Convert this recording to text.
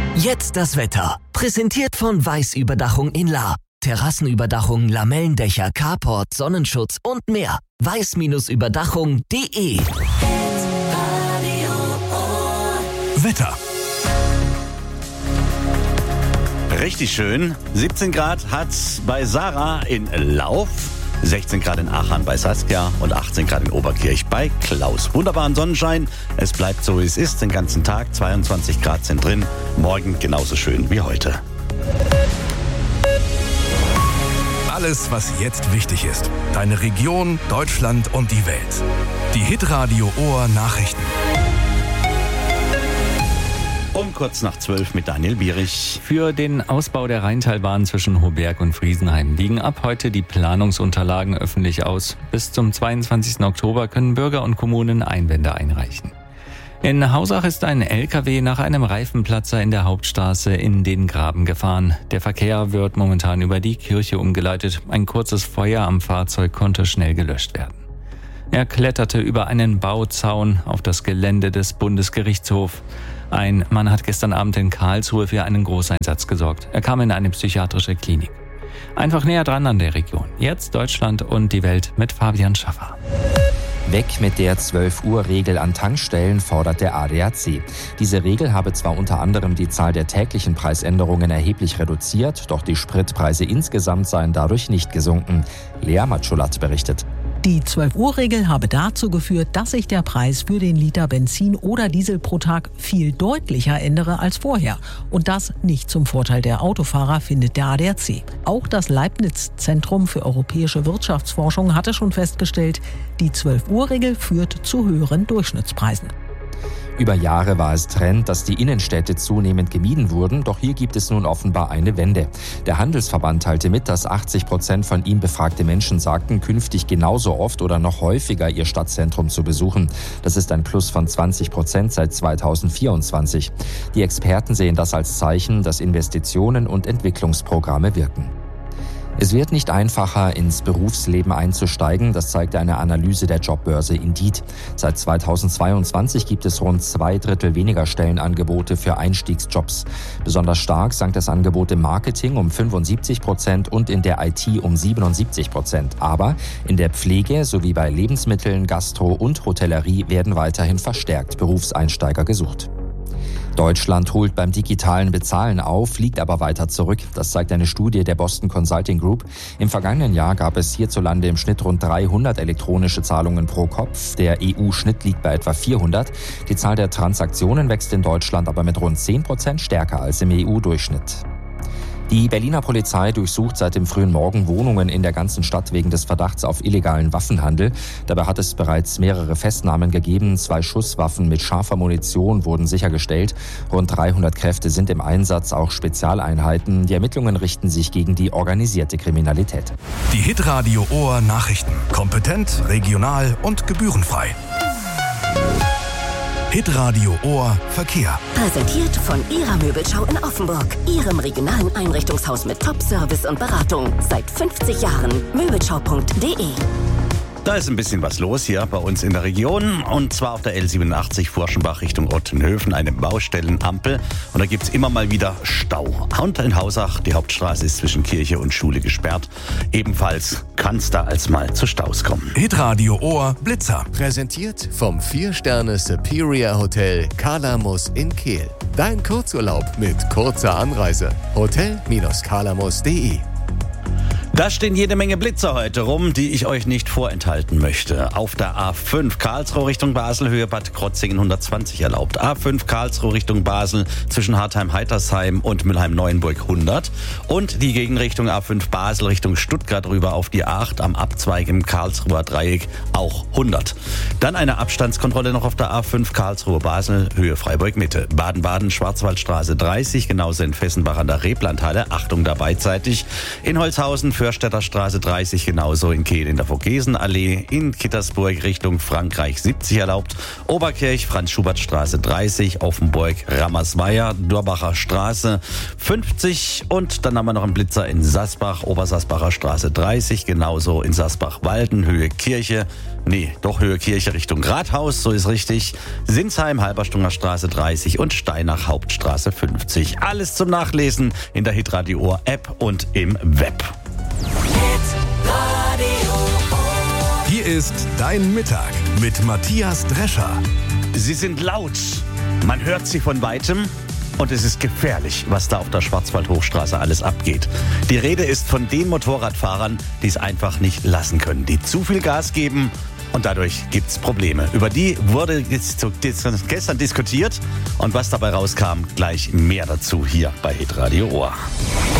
Jetzt das Wetter. Präsentiert von Weiß Überdachung in Lahr. Terrassenüberdachung, Lamellendächer, Carport, Sonnenschutz und mehr. weiß-überdachung.de. Wetter. Richtig schön. 17 Grad hat's bei Sarah in Lauf, 16 Grad in Aachen bei Saskia und 18 Grad in Oberkirch bei Klaus. Wunderbaren Sonnenschein. Es bleibt so, wie es ist, den ganzen Tag. 22 Grad sind drin. Morgen genauso schön wie heute. Alles, was jetzt wichtig ist. Deine Region, Deutschland und die Welt. Die Hitradio Ohr Nachrichten. Um kurz nach 12 mit Daniel Bierich. Für den Ausbau der Rheintalbahn zwischen Hoberg und Friesenheim liegen ab heute die Planungsunterlagen öffentlich aus. Bis zum 22. Oktober können Bürger und Kommunen Einwände einreichen. In Hausach ist ein LKW nach einem Reifenplatzer in der Hauptstraße in den Graben gefahren. Der Verkehr wird momentan über die Kirche umgeleitet. Ein kurzes Feuer am Fahrzeug konnte schnell gelöscht werden. Er kletterte über einen Bauzaun auf das Gelände des Bundesgerichtshofs. Ein Mann hat gestern Abend in Karlsruhe für einen Großeinsatz gesorgt. Er kam in eine psychiatrische Klinik. Einfach näher dran an der Region. Jetzt Deutschland und die Welt mit Fabian Schaffer. Weg mit der 12-Uhr-Regel an Tankstellen, fordert der ADAC. Diese Regel habe zwar unter anderem die Zahl der täglichen Preisänderungen erheblich reduziert, doch die Spritpreise insgesamt seien dadurch nicht gesunken. Lea Matschulat berichtet. Die 12-Uhr-Regel habe dazu geführt, dass sich der Preis für den Liter Benzin oder Diesel pro Tag viel deutlicher ändere als vorher. Und das nicht zum Vorteil der Autofahrer, findet der ADAC. Auch das Leibniz-Zentrum für europäische Wirtschaftsforschung hatte schon festgestellt, die 12-Uhr-Regel führt zu höheren Durchschnittspreisen. Über Jahre war es Trend, dass die Innenstädte zunehmend gemieden wurden, doch hier gibt es nun offenbar eine Wende. Der Handelsverband teilte mit, dass 80% von ihm befragte Menschen sagten, künftig genauso oft oder noch häufiger ihr Stadtzentrum zu besuchen. Das ist ein Plus von 20% seit 2024. Die Experten sehen das als Zeichen, dass Investitionen und Entwicklungsprogramme wirken. Es wird nicht einfacher, ins Berufsleben einzusteigen, das zeigte eine Analyse der Jobbörse Indeed. Seit 2022 gibt es rund 2/3 weniger Stellenangebote für Einstiegsjobs. Besonders stark sank das Angebot im Marketing um 75% und in der IT um 77%. Aber in der Pflege sowie bei Lebensmitteln, Gastro und Hotellerie werden weiterhin verstärkt Berufseinsteiger gesucht. Deutschland holt beim digitalen Bezahlen auf, liegt aber weiter zurück. Das zeigt eine Studie der Boston Consulting Group. Im vergangenen Jahr gab es hierzulande im Schnitt rund 300 elektronische Zahlungen pro Kopf. Der EU-Schnitt liegt bei etwa 400. Die Zahl der Transaktionen wächst in Deutschland aber mit rund 10% stärker als im EU-Durchschnitt. Die Berliner Polizei durchsucht seit dem frühen Morgen Wohnungen in der ganzen Stadt wegen des Verdachts auf illegalen Waffenhandel. Dabei hat es bereits mehrere Festnahmen gegeben. 2 Schusswaffen mit scharfer Munition wurden sichergestellt. Rund 300 Kräfte sind im Einsatz, auch Spezialeinheiten. Die Ermittlungen richten sich gegen die organisierte Kriminalität. Die Hitradio Ohr Nachrichten. Kompetent, regional und gebührenfrei. Hitradio Ohr Verkehr. Präsentiert von Ihrer Möbelschau in Offenburg. Ihrem regionalen Einrichtungshaus mit Top-Service und Beratung. Seit 50 Jahren. Möbelschau.de. Da ist ein bisschen was los hier bei uns in der Region, und zwar auf der L87 Furchenbach Richtung Ottenhöfen, eine Baustellenampel, und da gibt's immer mal wieder Stau. Und in Hausach, die Hauptstraße ist zwischen Kirche und Schule gesperrt. Ebenfalls kann's da als mal zu Staus kommen. Hitradio Ohr Blitzer. Präsentiert vom 4-Sterne Superior Hotel Kalamus in Kehl. Dein Kurzurlaub mit kurzer Anreise. Hotel-kalamus.de. Da stehen jede Menge Blitzer heute rum, die ich euch nicht vorenthalten möchte. Auf der A5 Karlsruhe Richtung Basel, Höhe Bad Krotzingen 120 erlaubt. A5 Karlsruhe Richtung Basel zwischen Hartheim-Heitersheim und Mülheim-Neuenburg 100. Und die Gegenrichtung A5 Basel Richtung Stuttgart rüber auf die A8 am Abzweig im Karlsruher Dreieck auch 100. Dann eine Abstandskontrolle noch auf der A5 Karlsruhe Basel, Höhe Freiburg Mitte. Baden-Baden Schwarzwaldstraße 30, genauso in Fessenbach an der Reblandhalle. Achtung da beidseitig. In Holzhausen für Hörstädter Straße 30, genauso in Kehl in der Vogesenallee, in Kittersburg Richtung Frankreich 70 erlaubt, Oberkirch, Franz-Schubert-Straße 30, Offenburg, Rammersweier, Durbacher Straße 50 und dann haben wir noch einen Blitzer in Sasbach, Obersasbacher Straße 30, genauso in Sasbach-Walden, Höhe Kirche Richtung Rathaus, so ist richtig, Sinsheim, Halberstunger Straße 30 und Steinach Hauptstraße 50. Alles zum Nachlesen in der Hitradio Ohr App und im Web. Hier ist Dein Mittag mit Matthias Drescher. Sie sind laut, man hört sie von Weitem und es ist gefährlich, was da auf der Schwarzwaldhochstraße alles abgeht. Die Rede ist von den Motorradfahrern, die es einfach nicht lassen können, die zu viel Gas geben und dadurch gibt's Probleme. Über die wurde gestern diskutiert und was dabei rauskam, gleich mehr dazu hier bei Hitradio Ohr.